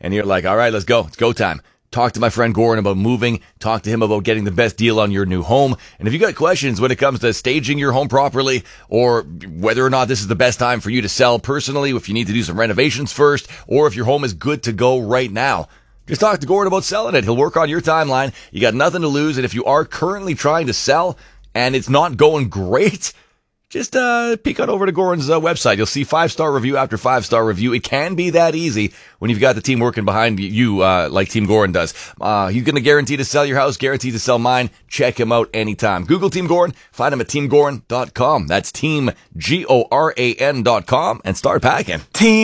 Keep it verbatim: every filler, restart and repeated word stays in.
and you're like, all right, let's go. It's go time. Talk to my friend Goran about moving. Talk to him about getting the best deal on your new home. And if you got questions when it comes to staging your home properly, or whether or not this is the best time for you to sell personally, if you need to do some renovations first, or if your home is good to go right now, just talk to Goran about selling it. He'll work on your timeline. You got nothing to lose. And if you are currently trying to sell and it's not going great, just uh, peek on over to Goran's uh, website. You'll see five-star review after five-star review. It can be that easy when you've got the team working behind you uh, like Team Goran does. Uh, he's going to guarantee to sell your house, guarantee to sell mine. Check him out anytime. Google Team Goran. Find him at team goran dot com. That's team, G O R A N dot com, and start packing. Team